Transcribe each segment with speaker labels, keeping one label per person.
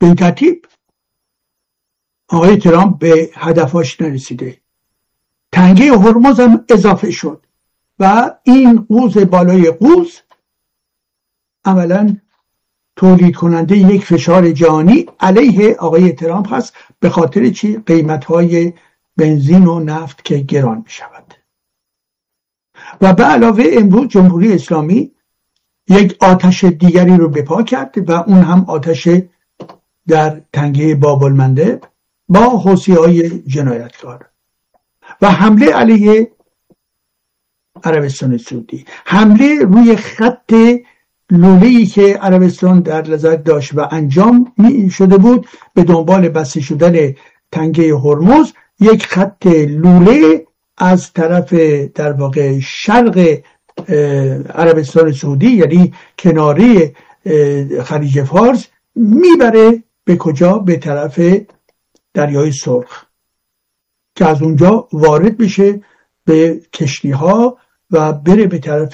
Speaker 1: به این ترتیب آقای ترامپ به هدفاش نرسیده. تنگه هرمز هم اضافه شد و این قوز بالای قوز عملاً تولید کننده یک فشار جهانی علیه آقای ترامپ هست. به خاطر چی؟ قیمت‌های بنزین و نفت که گران می شود. و به علاوه امروز جمهوری اسلامی یک آتش دیگری رو به پا کرد و اون هم آتش در تنگه باب المندب با حوثی‌های جنایتکار و حمله علیه عربستان سعودی، حمله روی خط لوله‌ای که عربستان در نظر داشت و انجام شده بود به دنبال بسته شدن تنگه هرمز. یک خط لوله از طرف در واقع شرق عربستان سعودی، یعنی کناره خلیج فارس، میبره به کجا؟ به طرف دریای سرخ که از اونجا وارد بشه به کشتی ها و بره به طرف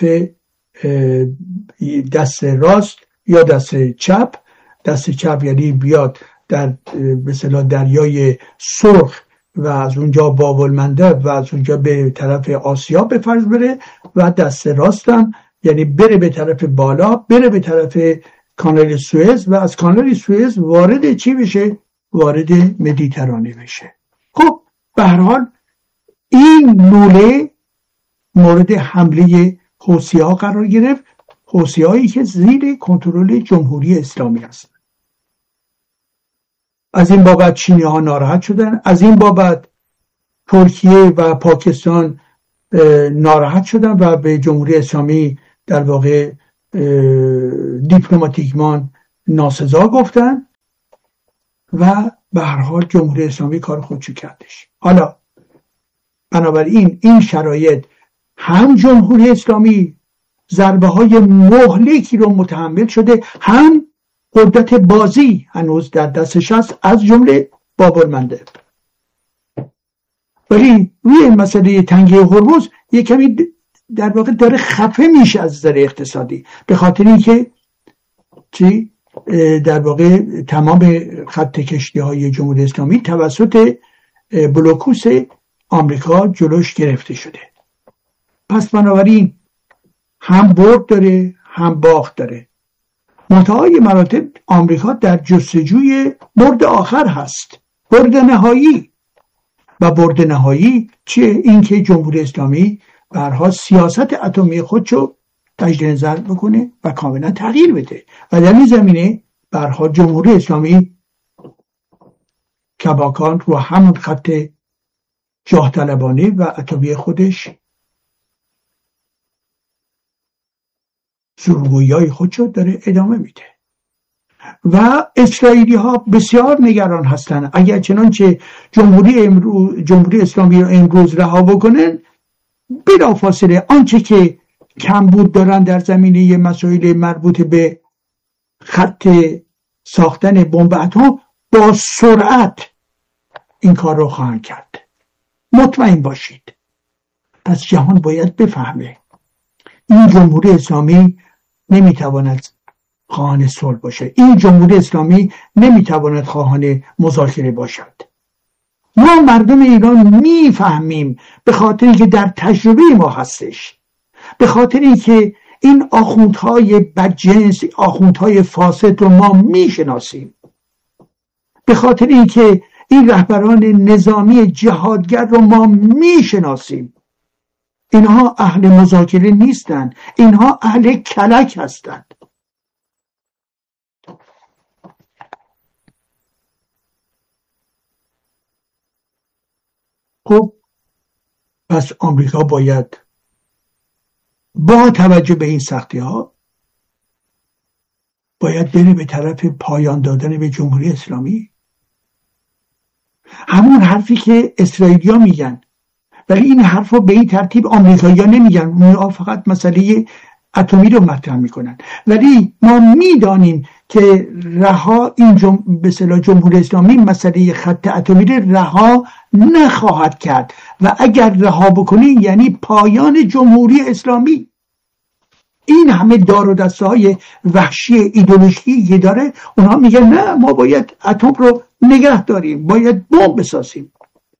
Speaker 1: دست راست یا دست چپ. دست چپ یعنی بیاد در به اصطلاح دریای سرخ و از اونجا باب المندب و از اونجا به طرف آسیا به فرض بره، و دست راست هم یعنی بره به طرف بالا، بره به طرف کانال سوئز و از کانال سوئز وارد چی بشه؟ وارد مدیترانه بشه. خب به هر حال این لوله مورد حمله حوثی‌ها قرار گرفت، حوثی‌هایی که زیر کنترل جمهوری اسلامی هستند. از این بابت چینی‌ها ناراحت شدن، از این بابت ترکیه و پاکستان ناراحت شدن و به جمهوری اسلامی در واقع دیپلماتیکمان ناسزا گفتن و به هر حال جمهوری اسلامی کار خودشو کردش. حالا بنابراین این شرایط هم جمهوری اسلامی ضربه های مهلکی رو متحمل شده، هم قدرت بازی هنوز در دستش هست از جمله باب المندب. ولی روی مسئله تنگه هرمز یک کمی در واقع داره خفه میشه از نظر اقتصادی، به خاطر اینکه چی در واقع تمام خط کشتی های جمهوری اسلامی توسط بلوکوس آمریکا جلوش گرفته شده. پس بنابراین هم برد داره هم باخت داره. منتهای مراتب آمریکا در جستجوی برد آخر هست، برد نهایی. و برد نهایی چیه؟ این که جمهوری اسلامی برها سیاست اتمی خودشو تجدید نظر بکنه و کاملا تغییر بده و در این زمینه برها جمهوری اسلامی کماکان رو همون خط جاه طلبانه و اتمی خودش زورگویی‌های خودشو داره ادامه میده. و اسرائیلی ها بسیار نگران هستند اگر چنانچه جمهوری اسلامی رو امروز رها بکنن، بلافاصله آنچه که کمبود دارن در زمینه مسائل مربوط به خط ساختن بمب اتم با سرعت این کار رو خواهند کرد. مطمئن باشید. پس جهان باید بفهمه این جمهوری اسلامی نمیتواند خواهان صلح باشه، این جمهوری اسلامی نمیتواند خواهان مذاکره باشد. ما مردم ایران میفهمیم، به خاطر اینکه در تجربه ما هستش، به خاطر اینکه این آخوندهای بدجنس، آخوندهای فاسد رو ما میشناسیم، به خاطر اینکه این رهبران نظامی جهادگر رو ما میشناسیم. اینها اهل مذاکره نیستند، اینها اهل کلک هستند. خب پس آمریکا باید با توجه به این سختی ها باید بره به طرف پایان دادن به جمهوری اسلامی. همون حرفی که اسرائیلی ها میگن، ولی این حرف رو به این ترتیب آمریکایی ها نمیگن، اونها فقط مسئله اتمی رو مطرح میکنن. ولی ما میدانیم که رها این به اصطلاح جمهوری اسلامی مسئله خط اتمی رو رها نخواهد کرد و اگر رها بکنی یعنی پایان جمهوری اسلامی. این همه دار و دسته های وحشی ایدئولوژی که داره، اونها میگن نه ما باید اتم رو نگه داریم، باید بمب بسازیم.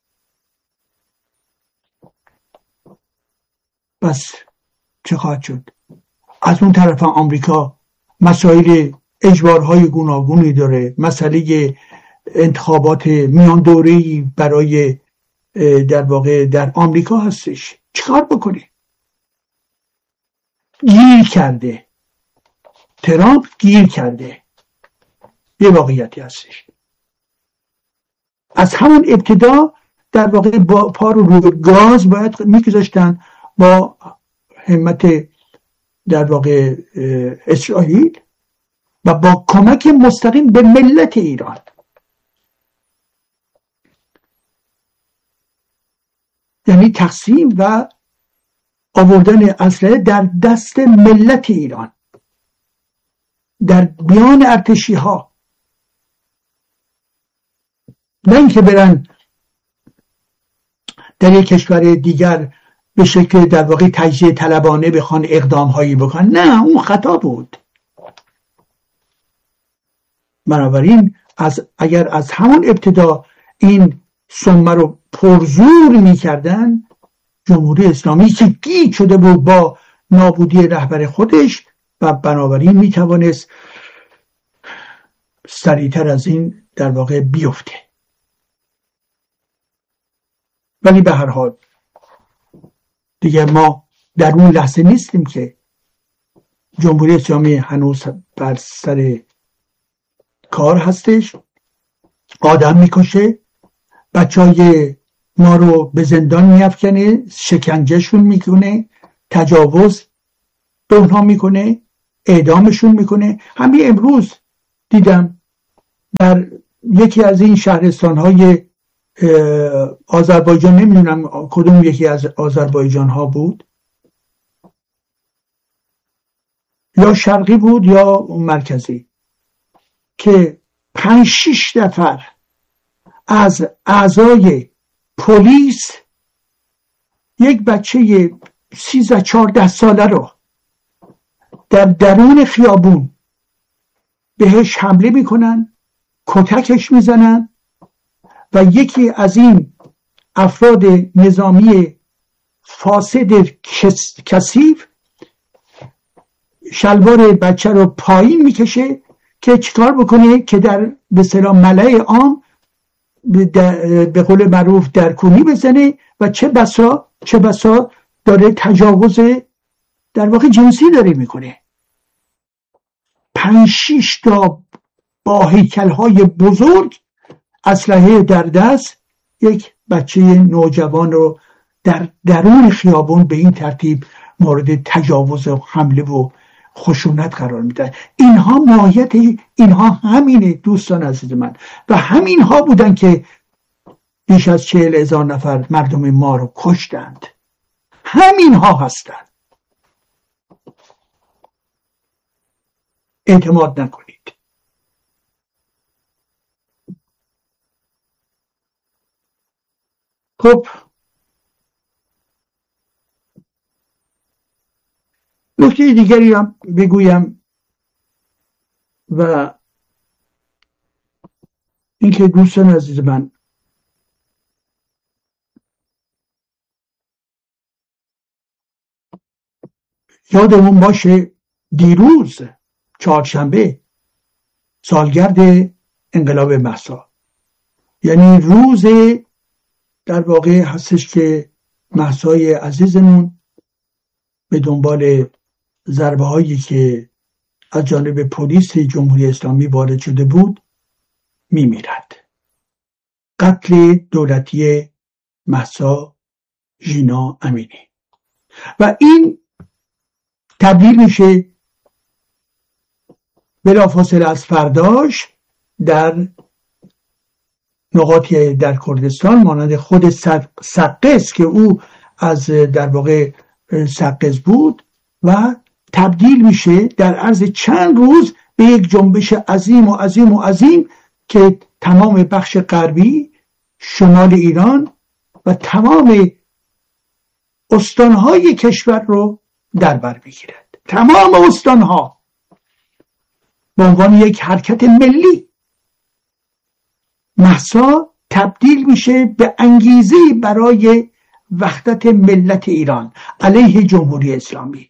Speaker 1: بس چه خواهد شد؟ از اون طرف آمریکا مسائل اجبارهای گوناگونی داره، مسئله انتخابات میان دوره‌ای برای در واقع در آمریکا هستش. چیکار بکنی؟ گیر کرده، ترامپ گیر کرده. یه واقعیتی هستش. از همون ابتدا در واقع با پا رو گاز باید میگذاشتن با همت در واقع اسرائیل و با کمک مستقیم به ملت ایران. یعنی تقسیم و آوردن اسلحه در دست ملت ایران، در میان ارتشی ها، نه اینکه برن در یک کشور دیگر به شکل در واقع تجزیه طلبانه بخوان اقدام هایی بکنن. نه، اون خطا بود. بنابراین اگر از همون ابتدا این سمه رو پرزور میکردن، جمهوری اسلامی که گیج شده بود با نابودی رهبر خودش و بنابراین میتوانست سریعتر از این در واقع بیفته. ولی به هر حال دیگه ما در اون لحظه نیستیم که جمهوری اسلامی هنوز بر سر کار هستش، آدم میکشه، بچهای ما رو به زندان میافکنه، شکنجهشون میکنه، تجاوز به اونها میکنه، اعدامشون میکنه. همین امروز دیدم در یکی از این شهرستانهای آذربایجان، نمیدونم کدوم یکی از آذربایجان ها بود، یا شرقی بود یا مرکزی، که 5-6 نفر از اعضای پلیس یک بچه 13-14 ساله رو در درون خیابون بهش حمله میکنن، کتکش میزنن و یکی از این افراد نظامی فاسد کثیف شلوار بچه رو پایین میکشه که چیکار بکنه که در به اصطلاح ملأ عام به قول معروف در کونی بزنه و چه بسا داره تجاوز در واقع جنسی داره میکنه. 5-6 تا با هیکل‌های بزرگ، اسلحه در دست، یک بچه نوجوان رو در درون خیابون به این ترتیب مورد تجاوز و حمله و خشونت قرار میدن. اینها ماهیت اینها همینه دوستان عزیز من، و همینها بودن که بیش از 40,000 نفر مردم ما رو کشتند. همینها هستند. اعتماد نکنید. خب نکته دیگری هم بگویم و اینکه دوستان عزیز من، یادمون باشه دیروز چهارشنبه سالگرد انقلاب مهسا، یعنی روز در واقع هستش که مهسای عزیزمون به دنبال ضربه هایی که از جانب پلیس جمهوری اسلامی وارد شده بود میمیرد. قتل دولتی مهسا ژینا امینی. و این تبدیل میشه بلافاصله از فرداش در نقاطی در کردستان مانند خود سقز که او از در واقع سقز بود و تبدیل میشه در عرض چند روز به یک جنبش عظیم و عظیم و عظیم که تمام بخش غربی، شمال ایران و تمام استانهای کشور رو در بر میگیرد. تمام استانها به عنوان یک حرکت ملی، مهسا تبدیل میشه به انگیزه برای وحدت ملت ایران علیه جمهوری اسلامی.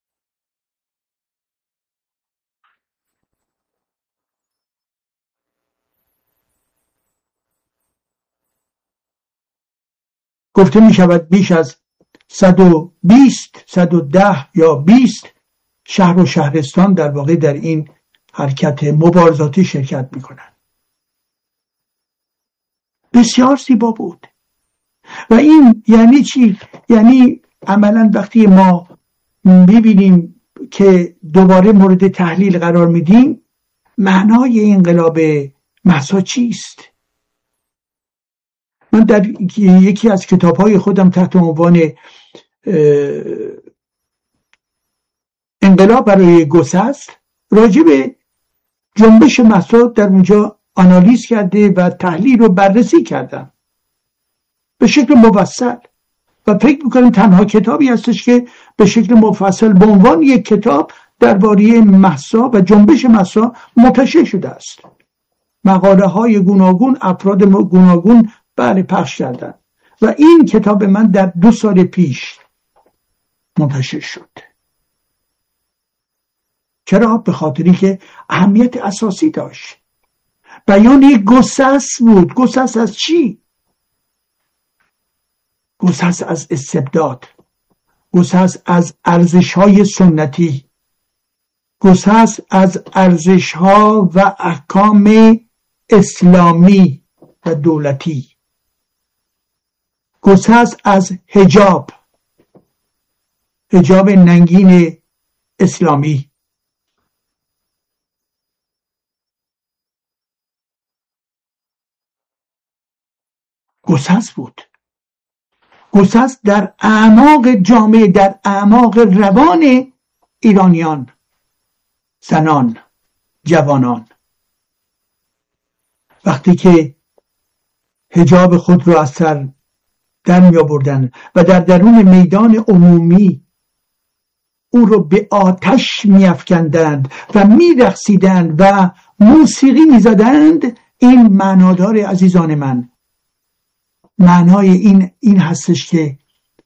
Speaker 1: گفته می شود بیش از 120 110 یا 20 شهر و شهرستان در واقع در این حرکت مبارزاتی شرکت می کنند. بسیار زیبا بود. و این یعنی چی؟ یعنی عملا وقتی ما ببینیم که دوباره مورد تحلیل قرار میدیم معنای انقلاب مهسا چیست؟ من در یکی از کتاب‌های خودم تحت عنوان انقلاب برای گسست راجع به جنبش مهسا در اونجا آنالیز کرده و تحلیل و بررسی کردم به شکل مفصل و فکر میکنم تنها کتابی هستش که به شکل مفصل به عنوان یک کتاب درباره مهسا و جنبش مهسا منتشر شده است. مقاله های گوناگون، افراد گوناگون بله پخش کردن و این کتاب من در 2 سال پیش منتشر شد. چرا؟ به خاطری که اهمیت اساسی داشت. بیان یک گسست بود. گسست از چی؟ گسست از استبداد، گسست از ارزش‌های سنتی، گسست از ارزش‌ها و احکام اسلامی و دولتی، گسست از حجاب ننگین اسلامی، گسست بود. گسست در اعماق جامعه، در اعماق روان ایرانیان، زنان، جوانان. وقتی که حجاب خود را از سر در می آوردن و در درون میدان عمومی او را به آتش می افکندند و می رقصیدند و موسیقی می زدند، این معنادار عزیزان من، معنای این هستش که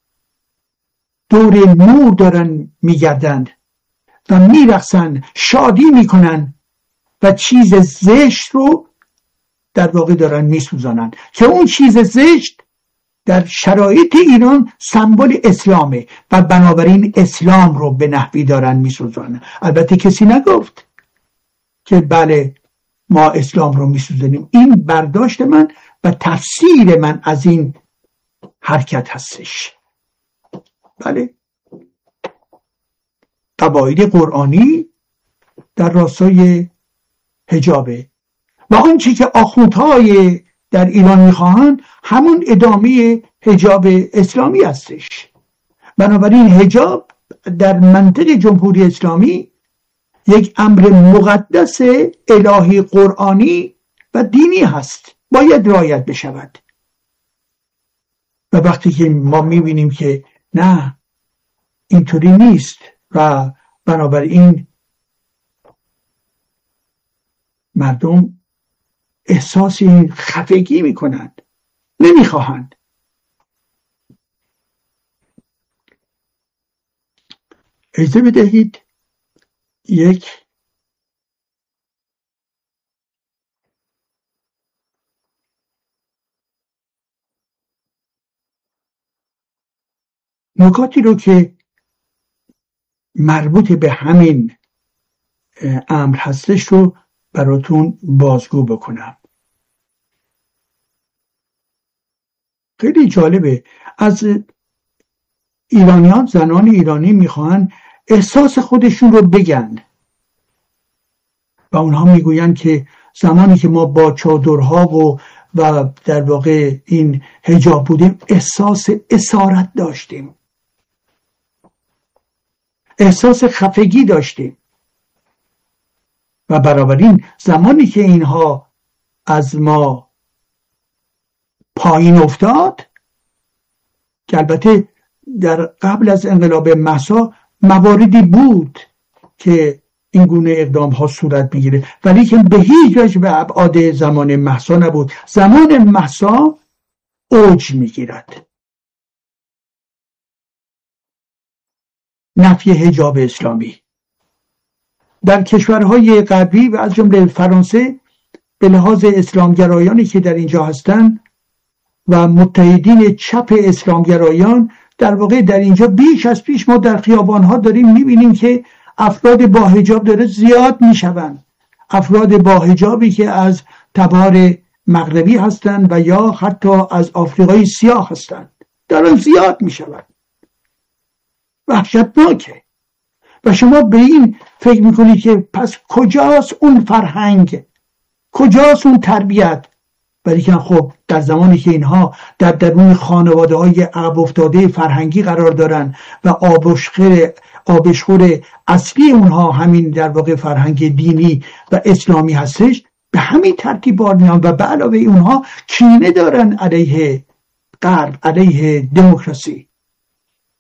Speaker 1: دور نور دارن میگردند و میرقصن، شادی میکنن و چیز زشت رو در واقع دارن میسوزانن که اون چیز زشت در شرایط ایران سمبل اسلامه و بنابراین اسلام رو به نحوی دارن میسوزانن. البته کسی نگفت که بله ما اسلام رو میسوزانیم. این برداشت من و تفسیر من از این حرکت هستش. بله، قواعد قرآنی در راستای حجابه و آنچه که آخوندهای در ایران میخواهند همون ادامه حجاب اسلامی هستش. بنابراین حجاب در منطق جمهوری اسلامی یک امر مقدس الهی قرآنی و دینی هست، باید رعایت بشود. و وقتی که ما میبینیم که نه اینطوری نیست و بنابراین مردم احساس این خفگی میکنند، نمیخواهند. اجازه بدهید یک نکاتی رو که مربوط به همین امر هستش رو براتون بازگو بکنم. خیلی جالبه. از ایرانیان، زنان ایرانی میخوان احساس خودشون رو بگن و اونها میگوین که زمانی که ما با چادرها و در واقع این حجاب بودیم احساس اسارت داشتیم، احساس خفگی داشتیم و بنابراین زمانی که اینها از ما پایین افتاد، که البته در قبل از انقلاب مهسا مواردی بود که این گونه اقدام ها صورت میگیره، ولی که به هیچ وجه به ابعاد زمان مهسا نبود. زمان مهسا اوج میگیرد نفی حجاب اسلامی در کشورهای غربی و از جمله فرانسه. به لحاظ اسلامگرایانی که در اینجا هستند و متحدین چپ اسلامگرایان، در واقع در اینجا بیش از پیش ما در خیابانها داریم میبینیم که افراد با حجاب داره زیاد میشوند. افراد با حجابی که از تبار مغربی هستند و یا حتی از آفریقای سیاه هستند دارن زیاد میشوند. وحشتناکه. و شما به این فکر میکنید که پس کجاست اون فرهنگ، کجاست اون تربیت؟ ولی که خب در زمانی که اینها در درون خانواده های عقب افتاده فرهنگی قرار دارن و آبشخور اصلی اونها همین در واقع فرهنگ دینی و اسلامی هستش، به همین ترتیب بار میان و به علاوه اونها کینه دارن علیه غرب، علیه دموکراسی.